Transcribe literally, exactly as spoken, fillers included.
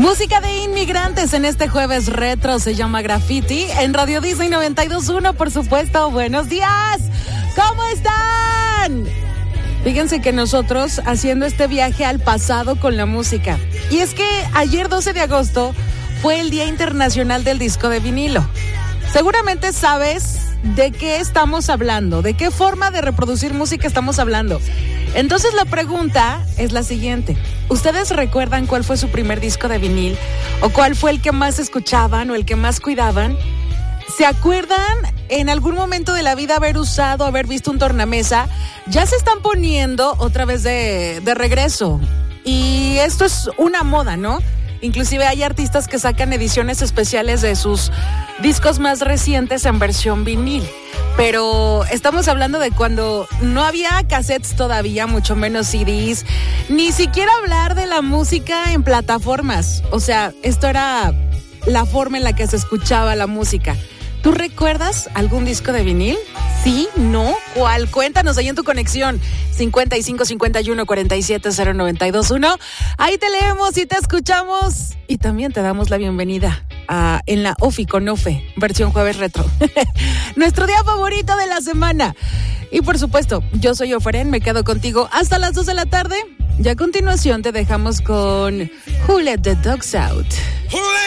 Música de inmigrantes en este jueves retro, se llama Graffiti, en Radio Disney noventa y dos punto uno, por supuesto. Buenos días, ¿cómo están? Fíjense que nosotros haciendo este viaje al pasado con la música. Y es que ayer doce de agosto fue el Día Internacional del Disco de Vinilo. Seguramente sabes de qué estamos hablando, de qué forma de reproducir música estamos hablando. Entonces la pregunta es la siguiente: ¿ustedes recuerdan cuál fue su primer disco de vinil? ¿O cuál fue el que más escuchaban o el que más cuidaban? ¿Se acuerdan en algún momento de la vida haber usado, haber visto un tornamesa? Ya se están poniendo otra vez de, de regreso. Y esto es una moda, ¿no? Inclusive hay artistas que sacan ediciones especiales de sus discos más recientes en versión vinil. Pero estamos hablando de cuando no había cassettes todavía, mucho menos C Ds, ni siquiera hablar de la música en plataformas. O sea, esto era la forma en la que se escuchaba la música. ¿Tú recuerdas algún disco de vinil? ¿Sí? ¿No? ¿Cuál? Cuéntanos ahí en tu conexión. cincuenta y cinco, cincuenta y uno, cuarenta y siete, cero noventa y dos uno. Ahí te leemos y te escuchamos. Y también te damos la bienvenida a En la Ofi con Ofe, versión jueves retro. Nuestro día favorito de la semana. Y por supuesto, yo soy Oferen, me quedo contigo hasta las dos de la tarde. Y a continuación te dejamos con Who Let the Dogs Out.